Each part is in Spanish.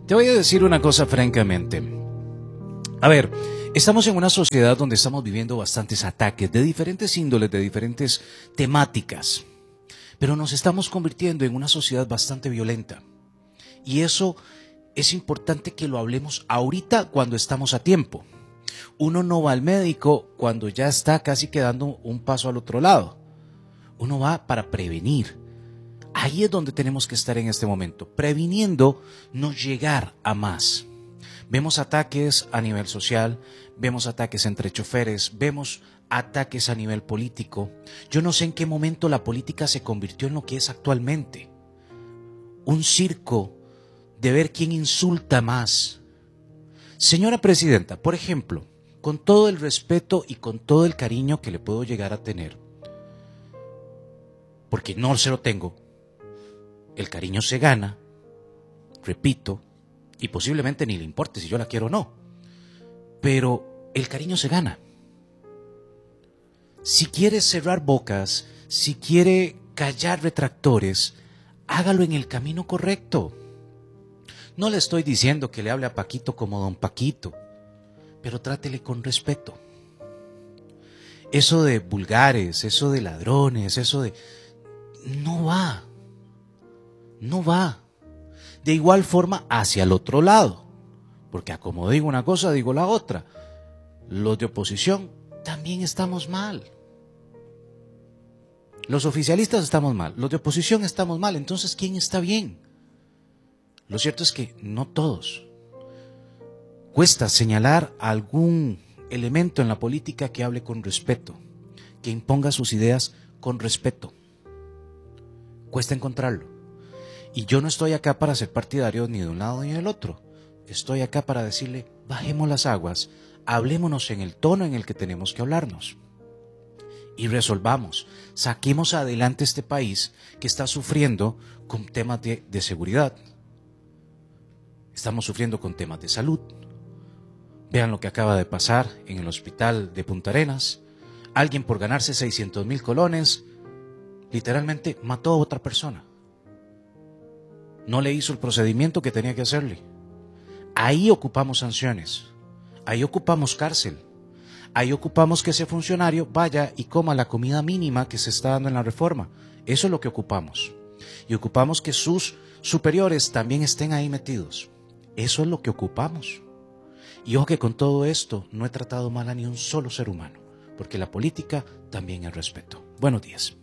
Te voy a decir una cosa francamente. A ver, estamos en una sociedad donde estamos viviendo bastantes ataques de diferentes índoles, de diferentes temáticas, pero nos estamos convirtiendo en una sociedad bastante violenta. Y eso es importante que lo hablemos ahorita cuando estamos a tiempo. Uno no va al médico cuando ya está casi quedando un paso al otro lado. Uno va para prevenir. Ahí es donde tenemos que estar en este momento, previniendo no llegar a más. Vemos ataques a nivel social, vemos ataques entre choferes, vemos ataques a nivel político. Yo no sé en qué momento la política se convirtió en lo que es actualmente. Un circo de ver quién insulta más. Señora Presidenta, por ejemplo, con todo el respeto y con todo el cariño que le puedo llegar a tener, porque no se lo tengo, el cariño se gana, repito, y posiblemente ni le importe si yo la quiero o no, pero el cariño se gana. Si quiere cerrar bocas, si quiere callar retractores, hágalo en el camino correcto. No le estoy diciendo que le hable a Paquito como don Paquito, pero trátele con respeto. Eso de vulgares, eso de ladrones, eso de... no va. No va. De igual forma hacia el otro lado, porque como digo una cosa, digo la otra. Los de oposición también estamos mal. Los oficialistas estamos mal, los de oposición estamos mal. Entonces, ¿quién está bien? Lo cierto es que no todos. Cuesta señalar algún elemento en la política que hable con respeto, que imponga sus ideas con respeto. Cuesta encontrarlo. Y yo no estoy acá para ser partidario ni de un lado ni del otro. Estoy acá para decirle, bajemos las aguas, hablémonos en el tono en el que tenemos que hablarnos. Y resolvamos, saquemos adelante este país que está sufriendo con temas de seguridad. Estamos sufriendo con temas de salud. Vean lo que acaba de pasar en el hospital de Punta Arenas. Alguien por ganarse 600,000 colones, literalmente mató a otra persona. No le hizo el procedimiento que tenía que hacerle. Ahí ocupamos sanciones, ahí ocupamos cárcel, ahí ocupamos que ese funcionario vaya y coma la comida mínima que se está dando en la reforma. Eso es lo que ocupamos. Y ocupamos que sus superiores también estén ahí metidos. Eso es lo que ocupamos. Y ojo que con todo esto no he tratado mal a ni un solo ser humano, porque la política también es respeto. Buenos días.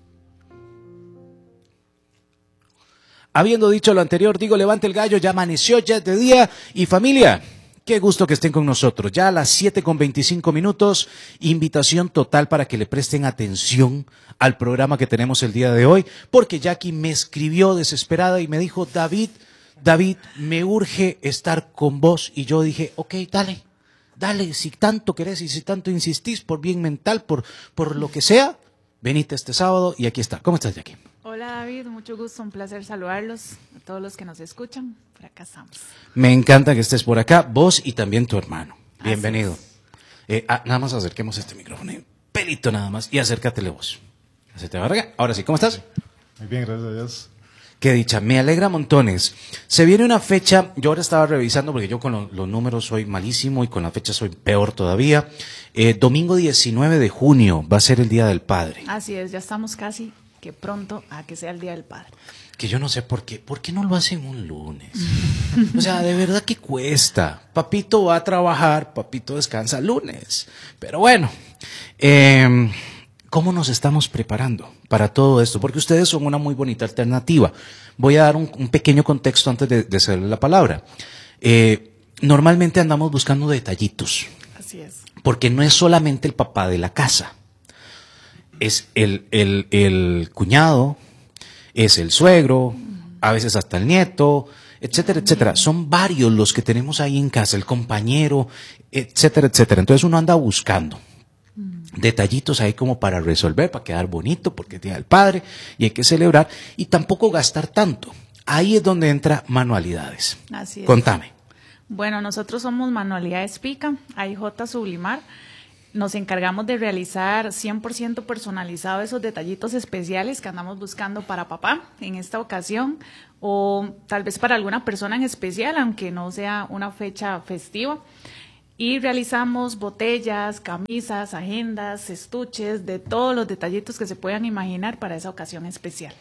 Habiendo dicho lo anterior, digo, levante el gallo, ya amaneció, ya es de día. Y familia, qué gusto que estén con nosotros. Ya a las 7:25, invitación total para que le presten atención al programa que tenemos el día de hoy, porque Jackie me escribió desesperada y me dijo, David, me urge estar con vos. Y yo dije, ok, dale, si tanto querés y si tanto insistís, por bien mental, por lo que sea, venite este sábado y aquí está. ¿Cómo estás, Jackie? Hola David, mucho gusto, un placer saludarlos, a todos los que nos escuchan, por acá estamos. Me encanta que estés por acá, vos y también tu hermano. Bienvenido. Nada más acerquemos este micrófono, un pelito nada más, y acércatele vos. ¿Se te va a regar? Ahora sí, ¿cómo estás? Muy bien, gracias a Dios. Qué dicha, me alegra montones. Se viene una fecha, yo ahora estaba revisando porque yo con los números soy malísimo y con la fecha soy peor todavía. Domingo 19 de junio va a ser el Día del Padre. Así es, ya estamos casi que pronto a que sea el Día del Padre. Que yo no sé por qué no lo hacen un lunes. O sea, de verdad que cuesta. Papito va a trabajar, papito descansa lunes. Pero bueno, ¿cómo nos estamos preparando para todo esto? Porque ustedes son una muy bonita alternativa. Voy a dar un pequeño contexto antes de hacerle la palabra. Normalmente andamos buscando detallitos. Así es. Porque no es solamente el papá de la casa. Es el cuñado, es el suegro, a veces hasta el nieto, etcétera, etcétera. Son varios los que tenemos ahí en casa, el compañero, etcétera, etcétera. Entonces uno anda buscando detallitos ahí como para resolver, para quedar bonito, porque es Día del Padre y hay que celebrar y tampoco gastar tanto. Ahí es donde entra Manualidades. Así es. Contame. Bueno, nosotros somos Manualidades Pica, AIJ Sublimar. nos encargamos de realizar 100% personalizado esos detallitos especiales que andamos buscando para papá en esta ocasión, o tal vez para alguna persona en especial, aunque no sea una fecha festiva. Y realizamos botellas, camisas, agendas, estuches, de todos los detallitos que se puedan imaginar para esa ocasión especial.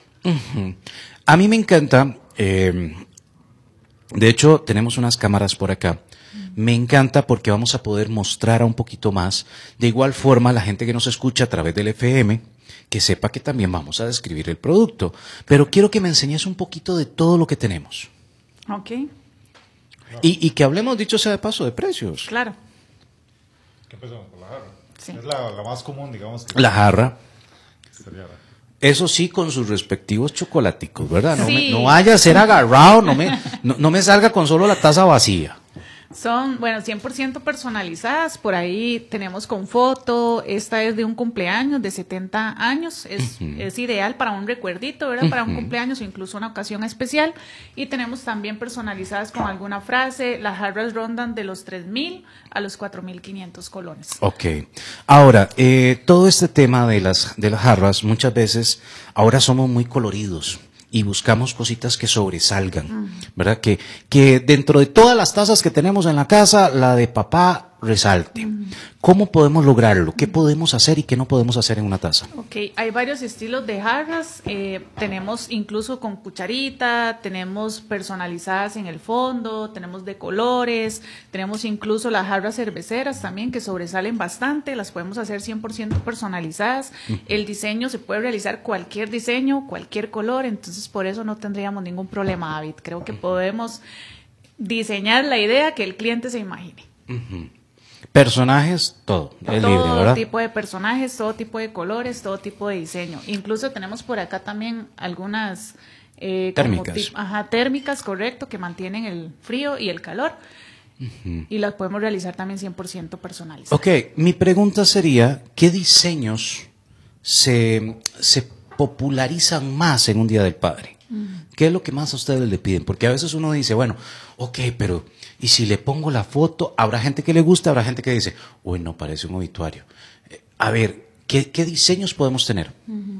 A mí me encanta, de hecho tenemos unas cámaras por acá, me encanta porque vamos a poder mostrar un poquito más, de igual forma la gente que nos escucha a través del FM, que sepa que también vamos a describir el producto, pero quiero que me enseñes un poquito de todo lo que tenemos. Ok. Y que hablemos, dicho sea de paso, de precios. Claro. ¿Qué empezamos por la jarra? Sí. Es la más común, digamos. La jarra. Que sería la- Eso sí, con sus respectivos chocolaticos, ¿verdad? Sí. No vaya a ser agarrado, no me salga con solo la taza vacía. Son, bueno, 100% personalizadas. Por ahí tenemos con foto. Esta es de un cumpleaños de 70 años. Es ideal para un recuerdito, ¿verdad? Para un cumpleaños o incluso una ocasión especial. Y tenemos también personalizadas con alguna frase. Las jarras rondan de los 3,000 a los 4,500 colones. Ok. Ahora, todo este tema de las jarras, muchas veces, ahora somos muy coloridos y buscamos cositas que sobresalgan, ¿verdad? Que dentro de todas las tazas que tenemos en la casa, la de papá resalte. ¿Cómo podemos lograrlo? ¿Qué podemos hacer y qué no podemos hacer en una taza? Ok, hay varios estilos de jarras. Tenemos incluso con cucharita, tenemos personalizadas en el fondo, tenemos de colores, tenemos incluso las jarras cerveceras también que sobresalen bastante, las podemos hacer 100% personalizadas. El diseño se puede realizar cualquier diseño, cualquier color, entonces por eso no tendríamos ningún problema, David. Creo que podemos diseñar la idea que el cliente se imagine. Personajes, todo, es libre, ¿verdad? Todo tipo de personajes, todo tipo de colores, todo tipo de diseño. Incluso tenemos por acá también algunas térmicas. Térmicas, correcto, que mantienen el frío y el calor. Y las podemos realizar también 100% personalizadas. Ok, mi pregunta sería, ¿qué diseños se popularizan más en un Día del Padre? ¿Qué es lo que más a ustedes le piden? Porque a veces uno dice, bueno, ok, pero ¿y si le pongo la foto? Habrá gente que le gusta, habrá gente que dice, uy, no, parece un obituario. A ver, ¿qué diseños podemos tener?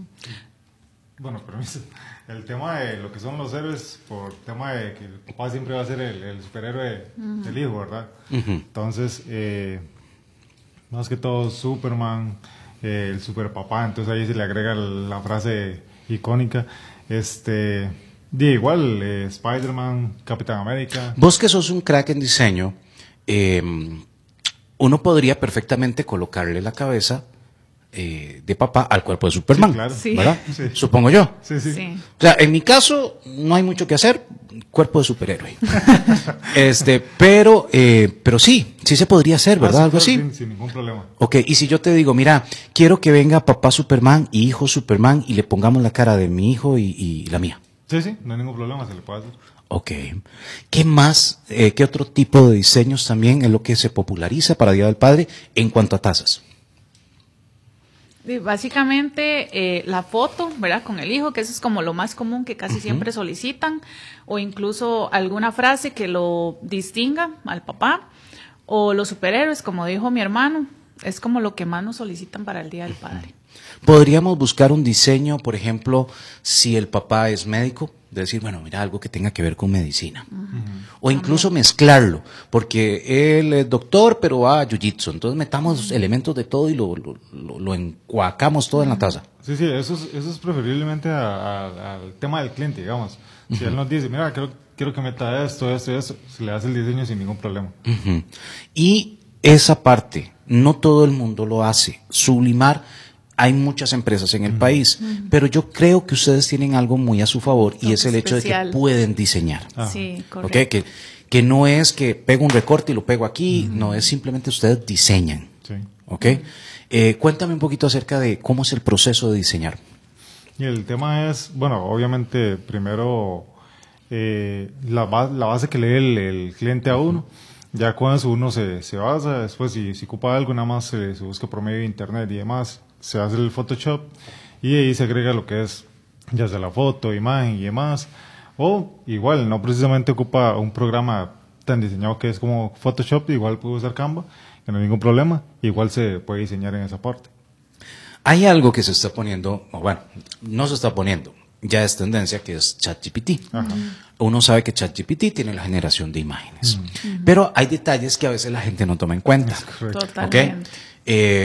Bueno, permiso. El tema de lo que son los héroes, por tema de que el papá siempre va a ser el superhéroe del hijo, ¿verdad? Entonces, más que todo Superman, el superpapá, entonces ahí se le agrega la frase icónica. Igual, Spider-Man, Capitán América. Vos que sos un crack en diseño, uno podría perfectamente colocarle la cabeza de papá al cuerpo de Superman, Sí, claro. Sí. ¿verdad? Sí. Supongo yo. Sí, sí. Sí. O sea, en mi caso no hay mucho que hacer, cuerpo de superhéroe. Pero sí se podría hacer, ¿verdad? Ah, sí, Algo claro, así. sin ningún problema. Ok, y si yo te digo, mira, quiero que venga papá Superman y hijo Superman y le pongamos la cara de mi hijo y la mía. Sí, sí, no hay ningún problema, se le puede hacer. Ok. ¿Qué más, qué otro tipo de diseños también es lo que se populariza para Día del Padre en cuanto a tazas? Sí, básicamente la foto, ¿verdad? Con el hijo, que eso es como lo más común que casi siempre solicitan, o incluso alguna frase que lo distinga al papá, o los superhéroes, como dijo mi hermano, es como lo que más nos solicitan para el Día del Padre. Podríamos buscar un diseño, por ejemplo, si el papá es médico, de decir, bueno, mira, algo que tenga que ver con medicina. O incluso mezclarlo, porque él es doctor, pero va a jiu-jitsu. Entonces metamos elementos de todo y lo encuacamos todo en la taza. Sí, sí, eso es preferiblemente al tema del cliente, digamos. Si él nos dice, mira, quiero que meta esto, se le hace el diseño sin ningún problema. Y esa parte, no todo el mundo lo hace. Sublimar, hay muchas empresas en el país, pero yo creo que ustedes tienen algo muy a su favor y es el hecho de que especial. pueden diseñar. Sí, ¿Ok? correcto. Que no es que pego un recorte y lo pego aquí, no, es simplemente ustedes diseñan. Sí. ¿Ok? Cuéntame un poquito acerca de cómo es el proceso de diseñar. Y el tema es, bueno, obviamente, primero la base que lee el cliente a uno. Ya con eso uno se basa, después si ocupa algo, nada más se busca por medio de internet y demás, se hace el Photoshop y ahí se agrega lo que es ya sea la foto, imagen y demás. O igual, no precisamente ocupa un programa tan diseñado que es como Photoshop, igual puedo usar Canva, que no hay ningún problema, igual se puede diseñar en esa parte. Hay algo que se está poniendo, o bueno, no se está poniendo, ya es tendencia, que es ChatGPT. Ajá. Uno sabe que ChatGPT tiene la generación de imágenes, pero hay detalles que a veces la gente no toma en cuenta. Correcto. ¿Ok? Totalmente.